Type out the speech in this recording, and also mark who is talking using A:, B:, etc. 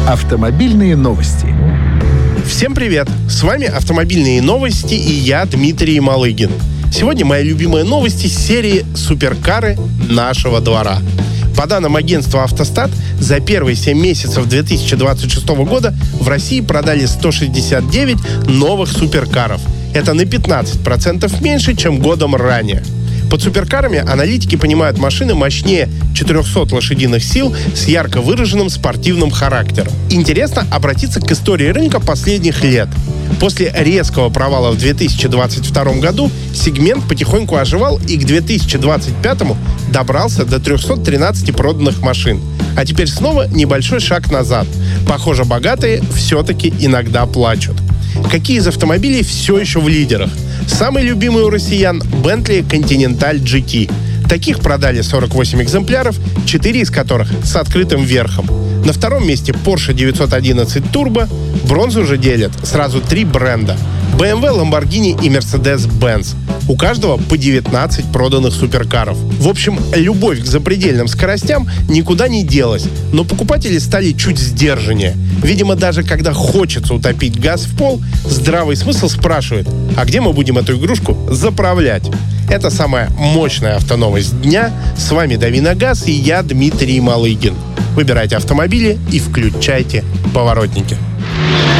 A: Автомобильные новости.
B: Всем привет! С вами «Автомобильные новости» и я, Дмитрий Малыгин. Сегодня мои любимые новости из серии «Суперкары нашего двора». По данным агентства «Автостат», за первые 7 месяцев 2026 года в России продали 169 новых суперкаров. Это на 15% меньше, чем годом ранее. Под суперкарами аналитики понимают машины мощнее 400 лошадиных сил с ярко выраженным спортивным характером. Интересно обратиться к истории рынка последних лет. После резкого провала в 2022 году сегмент потихоньку оживал и к 2025 добрался до 313 проданных машин. А теперь снова небольшой шаг назад. Похоже, богатые все-таки иногда плачут. Какие из автомобилей все еще в лидерах? Самый любимый у россиян – Bentley Continental GT. Таких продали 48 экземпляров, 4 из которых с открытым верхом. На втором месте Porsche 911 Turbo. Бронзу же делят сразу 3 бренда – BMW, Lamborghini и Mercedes-Benz. У каждого по 19 проданных суперкаров. В общем, любовь к запредельным скоростям никуда не делась, но покупатели стали чуть сдержаннее. Видимо, даже когда хочется утопить газ в пол, здравый смысл спрашивает: а где мы будем эту игрушку заправлять? Это самая мощная автоновость дня. С вами «Дави на газ» и я, Дмитрий Малыгин. Выбирайте автомобили и включайте поворотники.